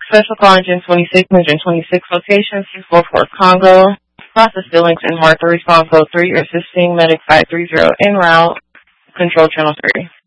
Special call engine 2626 location 644 Congo. Process Billings and Martha response code 3. Assisting Medic 530 en route. Control channel 3.